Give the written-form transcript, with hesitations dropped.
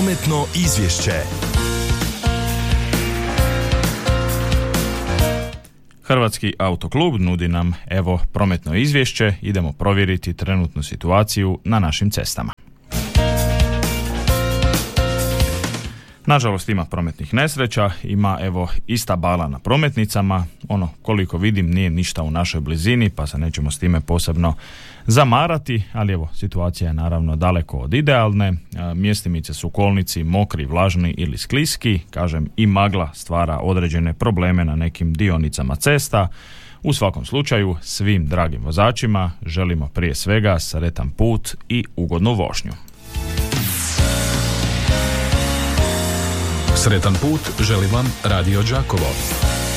Prometno izvješće. Hrvatski autoklub nudi nam evo prometno izvješće. Idemo provjeriti trenutnu situaciju na našim cestama. Nažalost ima prometnih nesreća, ima evo ista bala na prometnicama, koliko vidim nije ništa u našoj blizini pa se nećemo s time posebno zamarati, ali evo situacija je naravno daleko od idealne, mjestimice su kolnici mokri, vlažni ili skliski, kažem i magla stvara određene probleme na nekim dionicama cesta. U svakom slučaju svim dragim vozačima želimo prije svega sretan put i ugodnu vožnju. Sretan put želi vam Radio Đakovo.